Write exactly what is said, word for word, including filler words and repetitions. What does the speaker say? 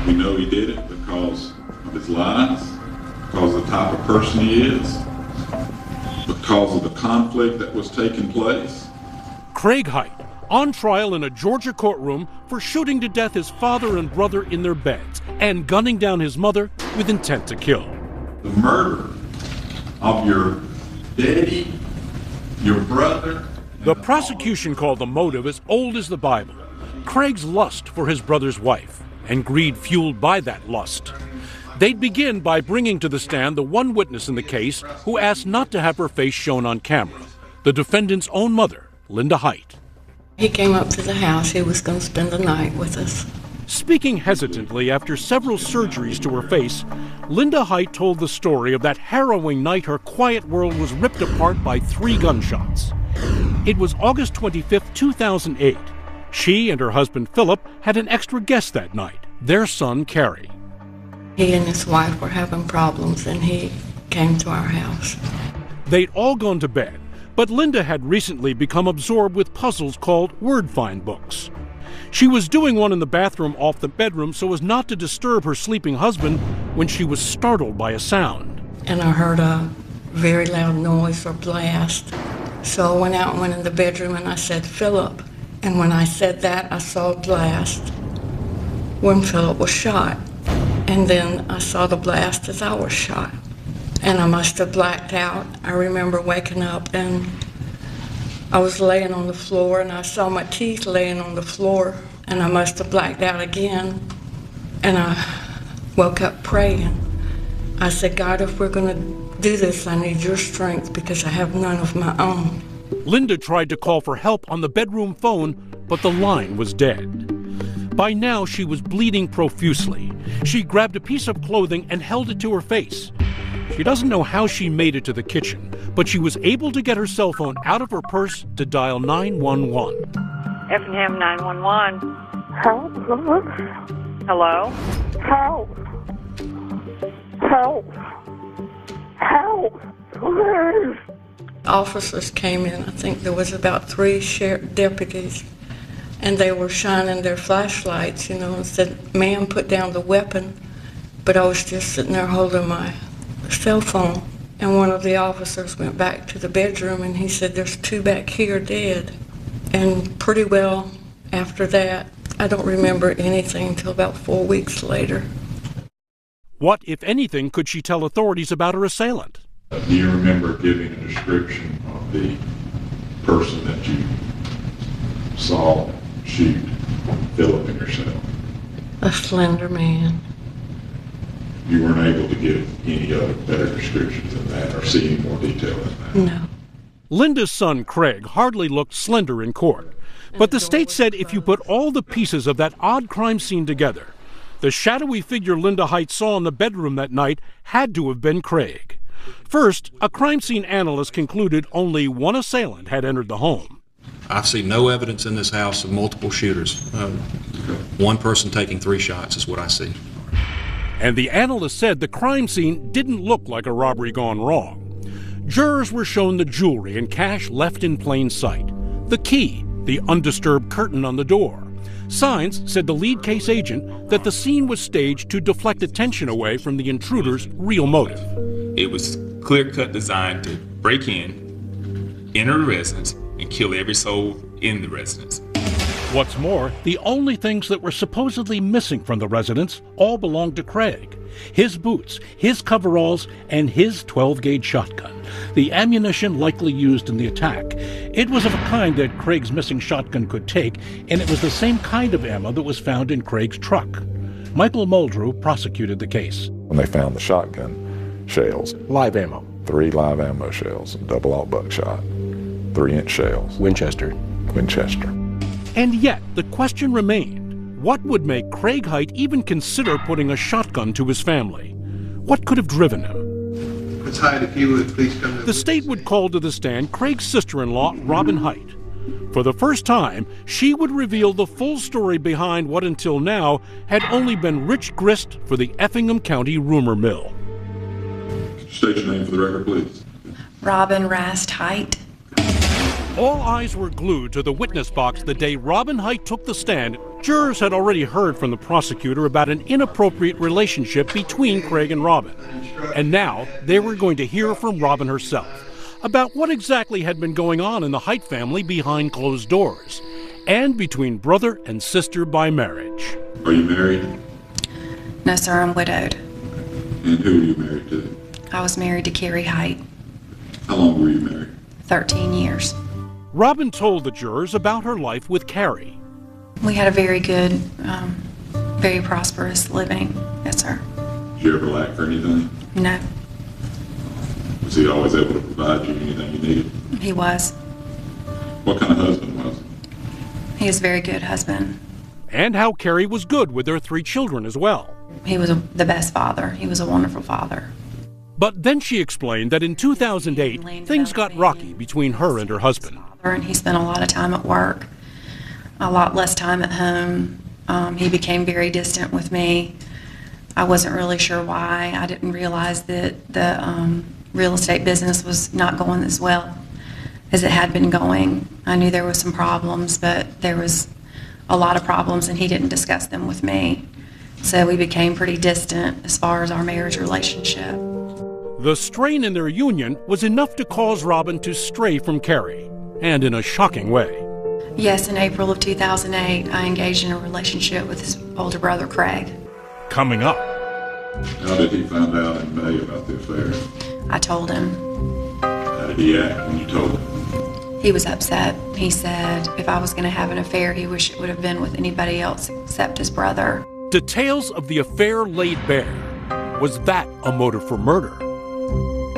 We know he did it because of his lies, because of the type of person he is, because of the conflict that was taking place. Craig Hite, on trial in a Georgia courtroom for shooting to death his father and brother in their beds and gunning down his mother with intent to kill. The murder of your daddy, your brother. The prosecution called the motive as old as the Bible. Craig's lust for his brother's wife, and greed fueled by that lust. They'd begin by bringing to the stand the one witness in the case who asked not to have her face shown on camera, the defendant's own mother, Linda Hite. He came up to the house. He was going to spend the night with us. Speaking hesitantly after several surgeries to her face, Linda Hite told the story of that harrowing night her quiet world was ripped apart by three gunshots. It was August twenty-fifth, two thousand eight. She and her husband Philip had an extra guest that night, their son Carrie. He and his wife were having problems, and he came to our house. They'd all gone to bed, but Linda had recently become absorbed with puzzles called word find books. She was doing one in the bathroom off the bedroom so as not to disturb her sleeping husband when she was startled by a sound. And I heard a very loud noise or blast. So I went out and went in the bedroom and I said, "Philip." And when I said that, I saw a blast when Philip was shot. And then I saw the blast as I was shot. And I must have blacked out. I remember waking up and I was laying on the floor and I saw my teeth laying on the floor, and I must have blacked out again. And I woke up praying. I said, "God, if we're going to do this, I need your strength because I have none of my own." Linda tried to call for help on the bedroom phone, but the line was dead. By now, she was bleeding profusely. She grabbed a piece of clothing and held it to her face. She doesn't know how she made it to the kitchen, but she was able to get her cell phone out of her purse to dial nine one one. Effingham nine one one. Help. Hello? Help. Help. Help. Please. Officers came in. I think there was about three sheriff deputies, and they were shining their flashlights, you know, and said, "Ma'am, put down the weapon." But I was just sitting there holding my cell phone, and one of the officers went back to the bedroom and he said, "There's two back here dead." And pretty well after that, I don't remember anything until about four weeks later. What, if anything, could she tell authorities about her assailant? Uh, do you remember giving a description of the person that you saw shoot Philip and yourself? A slender man. You weren't able to give any other better descriptions than that or see any more detail than that? No. Linda's son, Craig, hardly looked slender in court. But the state said if you put all the pieces of that odd crime scene together, the shadowy figure Linda Hite saw in the bedroom that night had to have been Craig. First, a crime scene analyst concluded only one assailant had entered the home. I see no evidence in this house of multiple shooters. Uh, one person taking three shots is what I see. And the analyst said the crime scene didn't look like a robbery gone wrong. Jurors were shown the jewelry and cash left in plain sight, the key, the undisturbed curtain on the door. Signs said the lead case agent that the scene was staged to deflect attention away from the intruder's real motive. It was clear-cut designed to break in, enter the residence, and kill every soul in the residence. What's more, the only things that were supposedly missing from the residence all belonged to Craig. His boots, his coveralls, and his twelve-gauge shotgun, the ammunition likely used in the attack. It was of a kind that Craig's missing shotgun could take, and it was the same kind of ammo that was found in Craig's truck. Michael Muldrew prosecuted the case. When they found the shotgun shells, live ammo, three live ammo shells, double-aught buckshot, three-inch shells, Winchester, Winchester. And yet, the question remained, what would make Craig Hite even consider putting a shotgun to his family? What could have driven him? Miz Hite, if you would please come to the state would call to the stand Craig's sister-in-law, Robin Hite. For the first time, she would reveal the full story behind what until now had only been rich grist for the Effingham County rumor mill. State your name for the record, please. Robin Rast Hite. All eyes were glued to the witness box the day Robin Height took the stand. Jurors had already heard from the prosecutor about an inappropriate relationship between Craig and Robin. And now they were going to hear from Robin herself about what exactly had been going on in the Height family behind closed doors and between brother and sister by marriage. Are you married? No, sir, I'm widowed. And who are you married to? I was married to Carrie Height. How long were you married? thirteen years. Robin told the jurors about her life with Carrie. We had a very good, um, very prosperous living. Yes, sir. Did you ever lack for anything? No, Was he always able to provide you anything you needed? he was. What kind of husband was he? He was a very good husband. And how Carrie was good with their three children as well. He was a, the best father. He was a wonderful father. But then she explained that in two thousand eight, things got rocky between her and her husband. And he spent a lot of time at work, a lot less time at home. Um, he became very distant with me. I wasn't really sure why. I didn't realize that the um, real estate business was not going as well as it had been going. I knew there were some problems, but there was a lot of problems, and he didn't discuss them with me. So we became pretty distant as far as our marriage relationship. The strain in their union was enough to cause Robin to stray from Carrie, and in a shocking way. Yes, in April of two thousand eight, I engaged in a relationship with his older brother, Craig. Coming up. How did he find out in May about the affair? I told him. How did he act when you told him? He was upset. He said if I was going to have an affair, he wished it would have been with anybody else except his brother. Details of the affair laid bare. Was that a motive for murder?